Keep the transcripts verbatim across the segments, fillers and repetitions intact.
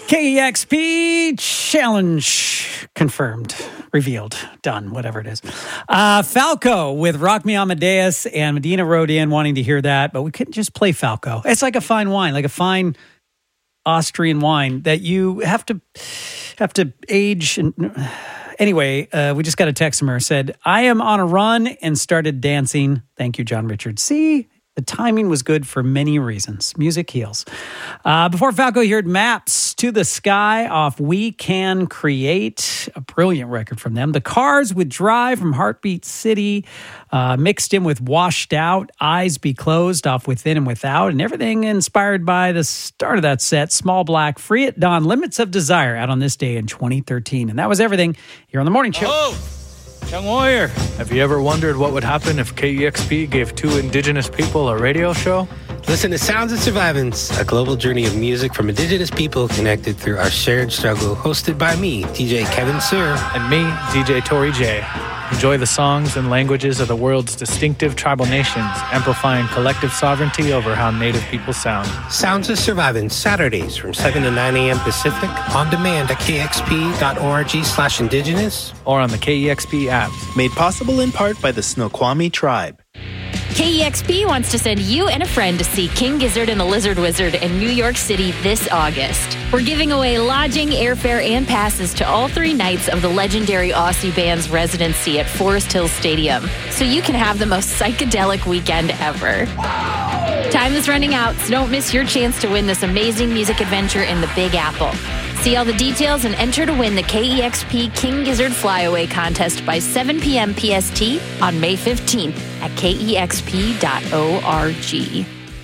K E X P challenge confirmed, revealed, done, whatever it is. Uh, Falco with Rock Me Amadeus, and Medina wrote in wanting to hear that, but we couldn't just play Falco. It's like a fine wine, like a fine Austrian wine that you have to have to age. And anyway, uh, we just got a text from her, said, I am on a run and started dancing. Thank you, John Richard. See? The timing was good for many reasons. Music heals. Uh, before Falco, you heard Maps to the Sky off We Can Create, a brilliant record from them. The Cars with Drive from Heartbeat City, uh, mixed in with Washed Out, Eyes Be Closed off Within and Without, and everything inspired by the start of that set, Small Black, Free at Dawn, Limits of Desire, out on this day in twenty thirteen. And that was everything here on The Morning Show. Oh! Young Warrior, have you ever wondered what would happen if K E X P gave two indigenous people a radio show? Listen to Sounds of Survivance, a global journey of music from indigenous people connected through our shared struggle, hosted by me, D J Kevin Sir. And me, D J Tori J. Enjoy the songs and languages of the world's distinctive tribal nations, amplifying collective sovereignty over how Native people sound. Sounds of Survivance, Saturdays from seven to nine a.m. Pacific, on demand at k x p dot org slash indigenous. Or on the K E X P app. Made possible in part by the Snoqualmie tribe. K E X P wants to send you and a friend to see King Gizzard and the Lizard Wizard in New York City this August. We're giving away lodging, airfare, and passes to all three nights of the legendary Aussie band's residency at Forest Hills Stadium, so you can have the most psychedelic weekend ever. Time is running out, so don't miss your chance to win this amazing music adventure in the Big Apple. See all the details and enter to win the K E X P King Gizzard Flyaway contest by seven p.m. P S T on May fifteenth at k e x p dot org.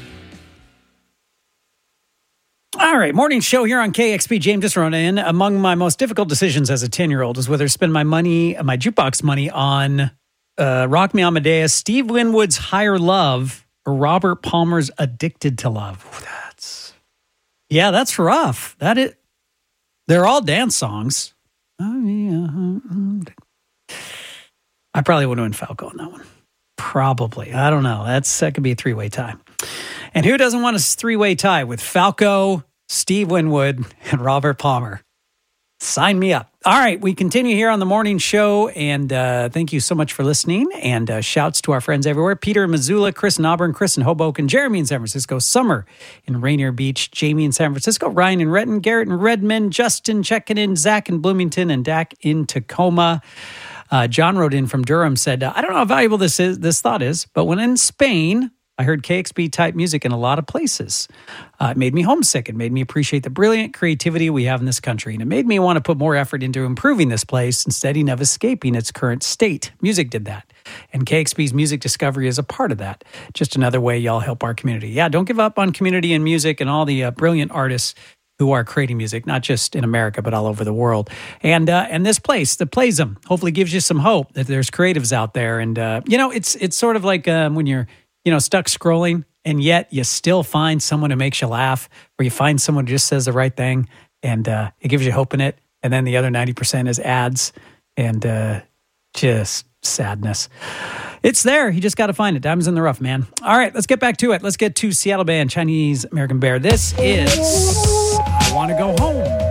All right, morning show here on K X P. James just wrote in. Among my most difficult decisions as a ten-year-old was whether to spend my money, my jukebox money, on uh, Rock Me Amadeus, Steve Winwood's Higher Love, or Robert Palmer's Addicted to Love. Ooh, that's yeah, that's rough. That is. They're all dance songs. I probably would have went Falco on that one. Probably. I don't know. That's that could be a three-way tie. And who doesn't want a three-way tie with Falco, Steve Winwood, and Robert Palmer? Sign me up. All right, we continue here on the morning show, and uh, thank you so much for listening. And uh, shouts to our friends everywhere: Peter in Missoula, Chris in Auburn, Chris in Hoboken, Jeremy in San Francisco, Summer in Rainier Beach, Jamie in San Francisco, Ryan in Renton, Garrett in Redmond, Justin checking in, Zach in Bloomington, and Dak in Tacoma. Uh, John wrote in from Durham, said, I don't know how valuable this is. This thought is, but when in Spain, I heard K X P type music in a lot of places. Uh, it made me homesick. It made me appreciate the brilliant creativity we have in this country. And it made me want to put more effort into improving this place instead of escaping its current state. Music did that. And K X P's music discovery is a part of that. Just another way y'all help our community. Yeah, don't give up on community and music and all the uh, brilliant artists who are creating music, not just in America, but all over the world. And uh, and this place that plays them hopefully gives you some hope that there's creatives out there. And, uh, you know, it's it's sort of like um, when you're, you know, stuck scrolling, and yet you still find someone who makes you laugh, or you find someone who just says the right thing, and uh, it gives you hope in it. And then the other ninety percent is ads and uh, just sadness. It's there. You just got to find it. Diamonds in the rough, man. All right, let's get back to it. Let's get to Seattle band Chinese American Bear. This is I Want to Go Home.